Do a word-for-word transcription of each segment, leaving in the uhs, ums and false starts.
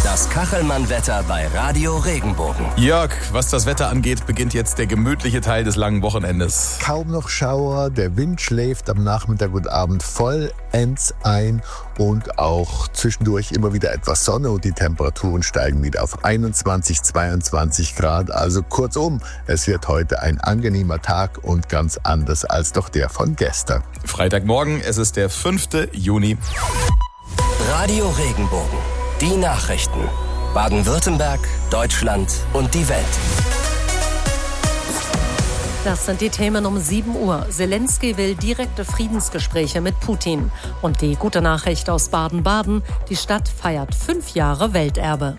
Das Kachelmann-Wetter bei Radio Regenbogen. Jörg, was das Wetter angeht, beginnt jetzt der gemütliche Teil des langen Wochenendes. Kaum noch Schauer, der Wind schläft am Nachmittag und Abend vollends ein und auch zwischendurch immer wieder etwas Sonne und die Temperaturen steigen wieder auf einundzwanzig, zweiundzwanzig Grad. Also kurzum, es wird heute ein angenehmer Tag und ganz anders als doch der von gestern. Freitagmorgen, es ist der fünfte Juni. Radio Regenbogen. Die Nachrichten. Baden-Württemberg, Deutschland und die Welt. Das sind die Themen um sieben Uhr. Zelensky will direkte Friedensgespräche mit Putin. Und die gute Nachricht aus Baden-Baden: Die Stadt feiert fünf Jahre Welterbe.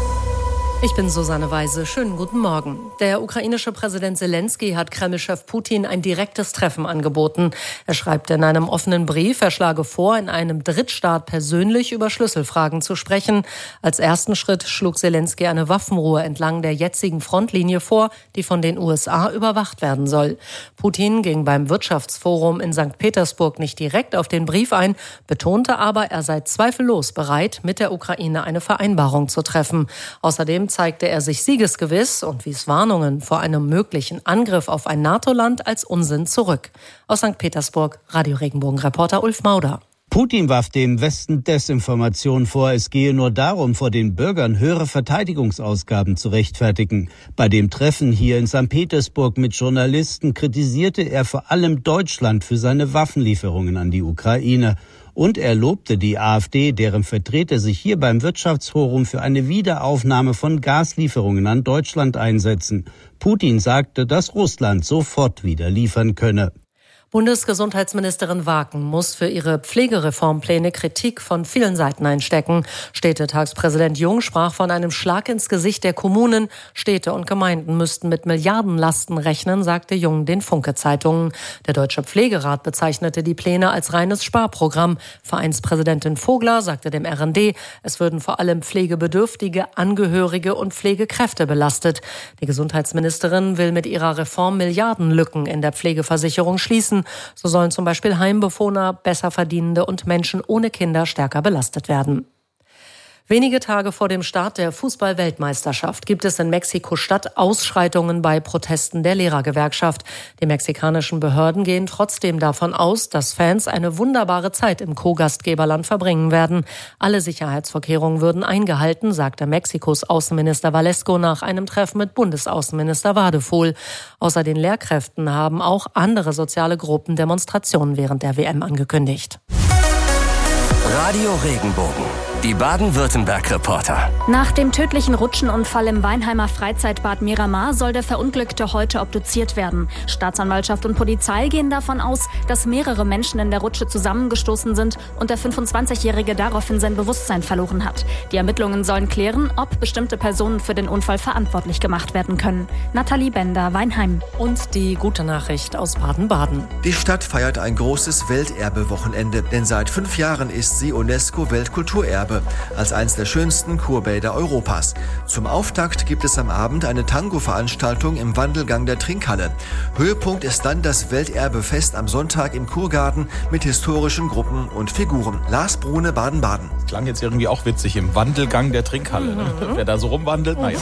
Ich bin Susanne Weise. Schönen guten Morgen. Der ukrainische Präsident Zelensky hat Kreml-Chef Putin ein direktes Treffen angeboten. Er schreibt in einem offenen Brief, er schlage vor, in einem Drittstaat persönlich über Schlüsselfragen zu sprechen. Als ersten Schritt schlug Zelensky eine Waffenruhe entlang der jetzigen Frontlinie vor, die von den U S A überwacht werden soll. Putin ging beim Wirtschaftsforum in Sankt Petersburg nicht direkt auf den Brief ein, betonte aber, er sei zweifellos bereit, mit der Ukraine eine Vereinbarung zu treffen. Außerdem zeigte er sich siegesgewiss und wies Warnungen vor einem möglichen Angriff auf ein NATO-Land als Unsinn zurück. Aus Sankt Petersburg, Radio Regenbogen-Reporter Ulf Mauder. Putin warf dem Westen Desinformation vor, es gehe nur darum, vor den Bürgern höhere Verteidigungsausgaben zu rechtfertigen. Bei dem Treffen hier in Sankt Petersburg mit Journalisten kritisierte er vor allem Deutschland für seine Waffenlieferungen an die Ukraine. Und er lobte die AfD, deren Vertreter sich hier beim Wirtschaftsforum für eine Wiederaufnahme von Gaslieferungen an Deutschland einsetzen. Putin sagte, dass Russland sofort wieder liefern könne. Bundesgesundheitsministerin Waken muss für ihre Pflegereformpläne Kritik von vielen Seiten einstecken. Städtetagspräsident Jung sprach von einem Schlag ins Gesicht der Kommunen. Städte und Gemeinden müssten mit Milliardenlasten rechnen, sagte Jung den Funke-Zeitungen. Der Deutsche Pflegerat bezeichnete die Pläne als reines Sparprogramm. Vereinspräsidentin Vogler sagte dem R N D, es würden vor allem pflegebedürftige Angehörige und Pflegekräfte belastet. Die Gesundheitsministerin will mit ihrer Reform Milliardenlücken in der Pflegeversicherung schließen. So sollen zum Beispiel Heimbewohner, Besserverdienende und Menschen ohne Kinder stärker belastet werden. Wenige Tage vor dem Start der Fußball-Weltmeisterschaft gibt es in Mexiko-Stadt Ausschreitungen bei Protesten der Lehrergewerkschaft. Die mexikanischen Behörden gehen trotzdem davon aus, dass Fans eine wunderbare Zeit im Co-Gastgeberland verbringen werden. Alle Sicherheitsvorkehrungen würden eingehalten, sagte Mexikos Außenminister Valesco nach einem Treffen mit Bundesaußenminister Wadephol. Außer den Lehrkräften haben auch andere soziale Gruppen Demonstrationen während der W M angekündigt. Radio Regenbogen. Die Baden-Württemberg-Reporter. Nach dem tödlichen Rutschenunfall im Weinheimer Freizeitbad Miramar soll der Verunglückte heute obduziert werden. Staatsanwaltschaft und Polizei gehen davon aus, dass mehrere Menschen in der Rutsche zusammengestoßen sind und der fünfundzwanzigjährige daraufhin sein Bewusstsein verloren hat. Die Ermittlungen sollen klären, ob bestimmte Personen für den Unfall verantwortlich gemacht werden können. Nathalie Bender, Weinheim. Und die gute Nachricht aus Baden-Baden. Die Stadt feiert ein großes Welterbe-Wochenende, denn seit fünf Jahren ist sie UNESCO-Weltkulturerbe. Als eines der schönsten Kurbäder Europas. Zum Auftakt gibt es am Abend eine Tango-Veranstaltung im Wandelgang der Trinkhalle. Höhepunkt ist dann das Welterbefest am Sonntag im Kurgarten mit historischen Gruppen und Figuren. Lars Brune, Baden-Baden. Klang jetzt irgendwie auch witzig, im Wandelgang der Trinkhalle. Ne? Mhm. Wer da so rumwandelt, naja.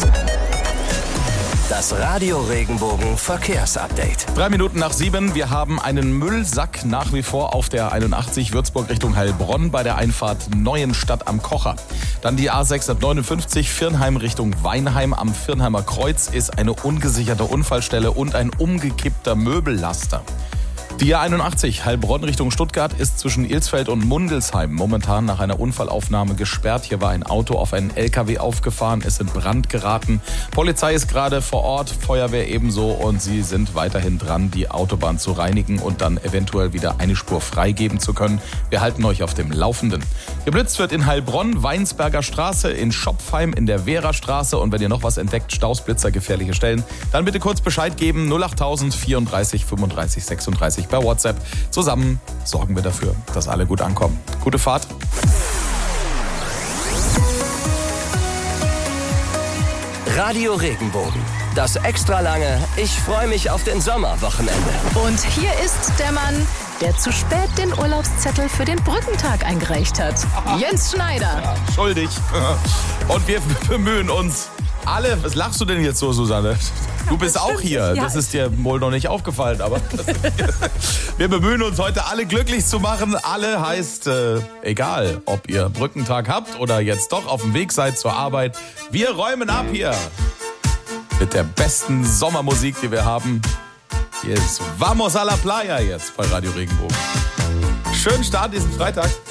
Das Radio Regenbogen Verkehrsupdate. Drei Minuten nach sieben. Wir haben einen Müllsack nach wie vor auf der einundachtzig Würzburg Richtung Heilbronn bei der Einfahrt Neuenstadt am Kocher. Dann die A sechshundertneunundfünfzig Virnheim Richtung Weinheim am Virnheimer Kreuz ist eine ungesicherte Unfallstelle und ein umgekippter Möbellaster. Die A einundachtzig Heilbronn Richtung Stuttgart ist zwischen Ilsfeld und Mundelsheim momentan nach einer Unfallaufnahme gesperrt. Hier war ein Auto auf einen L K W aufgefahren, ist in Brand geraten. Polizei ist gerade vor Ort, Feuerwehr ebenso und sie sind weiterhin dran, die Autobahn zu reinigen und dann eventuell wieder eine Spur freigeben zu können. Wir halten euch auf dem Laufenden. Geblitzt wird in Heilbronn, Weinsberger Straße, in Schopfheim, in der Wehrer-Straße und wenn ihr noch was entdeckt, Staus, Blitzer, gefährliche Stellen, dann bitte kurz Bescheid geben, null achttausend vierunddreißig fünfunddreißig sechsunddreißig bei WhatsApp. Zusammen sorgen wir dafür, dass alle gut ankommen. Gute Fahrt. Radio Regenbogen. Das extra lange Ich freue mich auf den Sommerwochenende. Und hier ist der Mann, der zu spät den Urlaubszettel für den Brückentag eingereicht hat. Jens Schneider. Ja, schuldig. Und wir bemühen uns alle. Was lachst du denn jetzt so, Susanne? Du bist das auch hier. Ja. Das ist dir wohl noch nicht aufgefallen, aber wir bemühen uns heute alle glücklich zu machen. Alle heißt, äh, egal, ob ihr Brückentag habt oder jetzt doch auf dem Weg seid zur Arbeit. Wir räumen ab hier mit der besten Sommermusik, die wir haben. Hier ist Vamos a la Playa jetzt bei Radio Regenbogen. Schönen Start diesen Freitag.